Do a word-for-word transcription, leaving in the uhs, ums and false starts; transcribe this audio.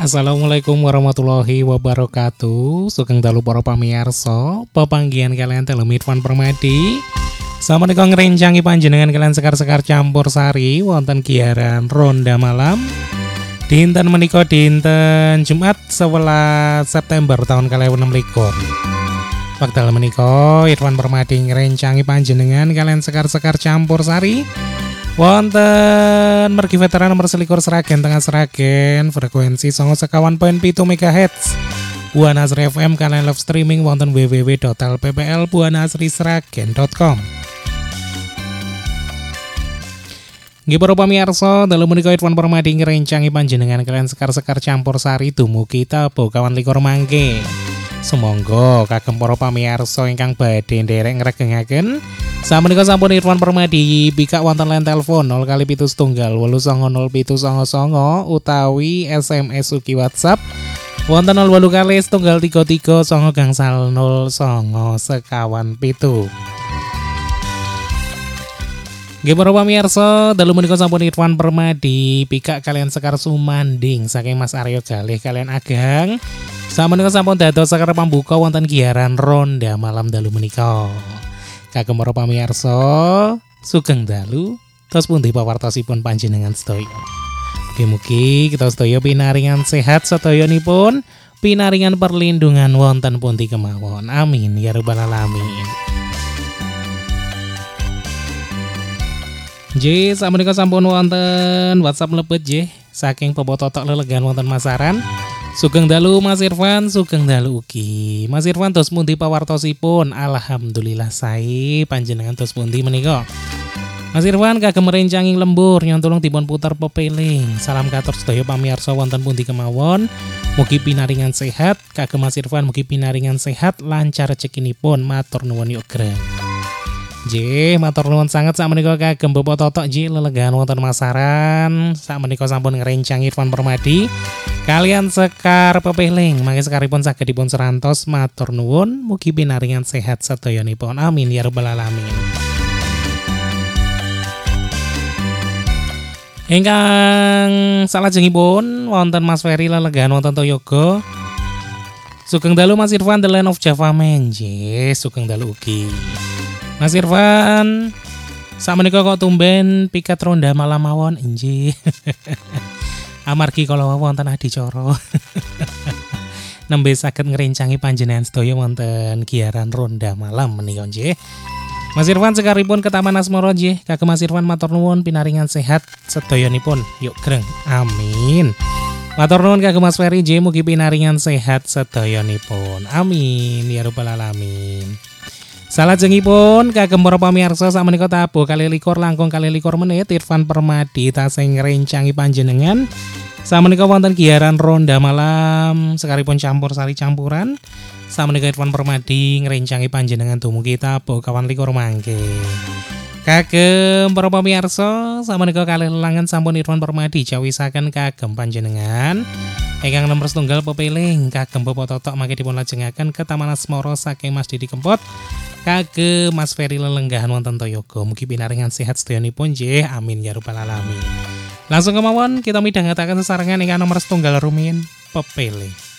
Assalamualaikum warahmatullahi wabarakatuh. Sugeng dalu para pamirsa, pepanggihan kalian telem Irfan Permadi. Sampun ngrencangi panjenengan kalian sekar-sekar campur sari wonten giaran ronda malam. Dinten menika dinten Jumat sewelas September tahun dua ribu enam belas. Wekdal menika Irfan Permadi ngrencangi panjenengan kalian sekar-sekar campur sari wonten mergi veteran nomor selikur Sragen Tengah Sragen, frekuensi songo sekawan poin pitu megahertz. Buana Asri F M kalian live streaming wonten w w w titik l p p l buana asri sragen titik com. Nggih para pamirsa, dalu menika Irfan Permadi ngrencangi panjenengan kalian sekar-sekar campur sari dumugi tabuh kawan likur mangke. Sumangga kagem para pamirsa ingkang badhe nderek ngregengaken samenika sampun Irfan Permadi bikak wonten line telepon nol kali pitu setunggal wolu songo nol pitu songo songo utawi S M S ugi WhatsApp wonten nol wolu kali setunggal tiga tiga songo gangsal nol songo sekawan pitu. Nggih para pamirsa, dalu menika sampun Irfan Permadi bikak kalian sekar sumanding saking Mas Aryo Galih kalian Agang. Samenika sampun dados sekar pambuka wonten giaran ronda malam dalu menika. Kagem para pamirsa, sugeng dalu tos pundi pawartosipun panjenengan sedaya. Mugi-mugi kita sedaya pinaringan sehat sedayanipun, pinaringan perlindungan wonten pundi kemawon. Amin ya rabbal alamin. J samenika sampun wonten WhatsApp mlebet J saking pebototok lelegan wonten masaran. Sugeng dalu Mas Irfan, sugeng dalu ugi. Mas Irfan tos pundi pawartosipun? Alhamdulillah sae, panjenengan tos pundi menika? Mas Irfan kagem rencanging lembur nyon tulung dipun puter pepeling. Salam katur sedaya pamirsa wonten pundi kemawon. Mugi pinaringan sehat, kagem Mas Irfan mugi pinaringan sehat, lancar rezekinipun. Matur nuwun yogra. J, matur nuwun sanget sakmenika kagem Bapak Totok J lelegan wonten masaran. Sakmenika sampun ngrencang Irfan Permadi kalian sekar pepeling mangke sekaripun saged dipun serantos. Matur nuwun mugi pinaringan sehat sedayanipun. Amin ya rabbal alamin. Ingkang salajengipun wonten Mas Ferry lelegan wonten Toyoga. Sugeng dalu Mas Irfan The Land of Java Men. J, sugeng dalu ugi. Mas Irfan, sakmenika kok tumben piket ronda malam mawon inji. Amargi kala wonten adicara. Nembe saged ngrencangi panjenengan sedaya wonten giaran ronda malam menika nggih. Mas Irfan sekaripun ke Taman Asmara nggih. Kagem Mas Irfan matur nuwun pinaringan sehat sedayanipun. Yuk greng. Amin. Matur nuwun kagem Mas Ferry nggih mugi pinaringan sehat sedayanipun. Amin ya rabbal alamin. Salajengipun kagem para pamirsa sakmenika tabuh kali likur langkung kali likur menit Irfan Permadi tasih ngrencangi panjenengan sakmenika wonten giaran ronda malam sekaripun campur sari campuran. Sakmenika Irfan Permadi ngrencangi panjenengan dumugi tabuh kawan likur mangke. Kagem para pamirsa sakmenika kalih lelangan sampun Irfan Permadi jawisaken kagem panjenengan ingkang nomor setunggal pepeling kagem Bapak Totok mangke dipun lajengaken ke Taman Asmara saking Mas Didi Kempot. Kagem Mas Ferry lelenggahan wonten Toyoga mugi pinaringan sehat sedayanipun nggih. Amin ya rabbal alamin. Langsung kemawon kita midhangetaken sesarengan ingkang nomor setunggal rumiyin pepeling.